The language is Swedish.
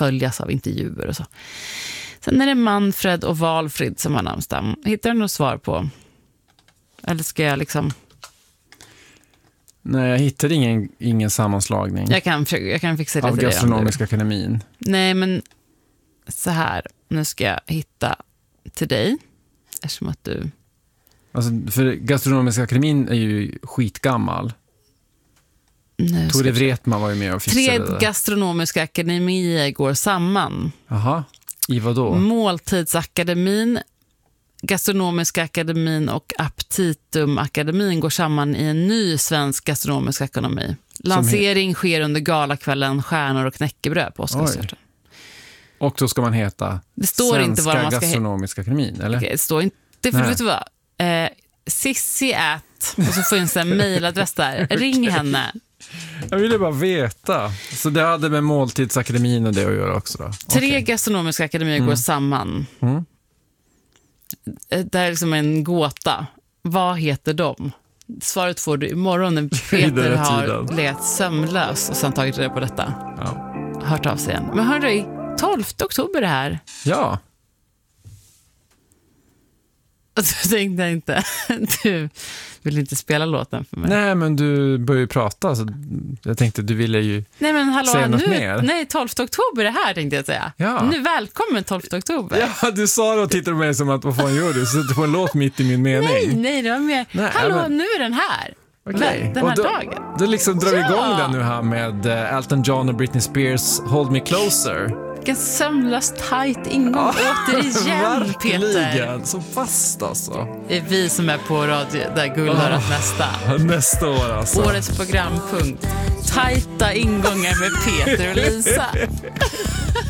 följas av intervjuer och så. Sen är det Manfred och Valfrid som har namnsdag. Hittar du något svar på? Eller ska jag liksom... Nej, jag hittade ingen sammanslagning. Jag kan fixa det av till Gastronomiska akademin. Nej, men så här. Nu ska jag hitta till dig. Eftersom att du... Alltså, för Gastronomiska akademin är ju skitgammal. Tore Wretman var ju med och fixade det. 3 gastronomiska akademier går samman. Jaha, i vad då? Måltidsakademin, Gastronomiska akademin och Aptitumakademin går samman i en ny svensk gastronomisk ekonomi. Lansering sker under galakvällen Stjärnor och knäckebröd på Oscarsgatan. Och då ska man heta det står inte vad man ska Gastronomiska akademin, eller? Okej, det står inte, för vet du vad? Sissi och så finns en mejladress där. Ring henne. Jag ville bara veta. Så det hade med Måltidsakademin och det att göra också då? 3 gastronomiska akademier går samman. Det är liksom en gåta. Vad heter de? Svaret får du imorgon när Peter har legat sömnlös och sen tagit reda på detta. Ja. Hört av sig igen. Men hörru, 12 oktober det här. Ja. Alltså, jag tänkte inte. Du vill inte spela låten för mig. Nej, men du börjar ju prata. Så jag tänkte du ville ju säga något mer. Nej, 12 oktober det här tänkte jag säga. Ja. Nu välkommen 12 oktober. Ja, du sa det och tittade på mig som att vad fan gör du? Så du får en låt mitt i min mening. Nej, det var mer. Nu är den här. Okay. Den här då, dagen. Då liksom drar vi igång den nu här med Elton John och Britney Spears Hold Me Closer. Vilken sömnlös tajt ingång återigen, Peter. Så fast alltså. Det är vi som är på radio där Guldörat nästa år alltså. Årets programpunkt. Tajta ingångar med Peter och Lisa.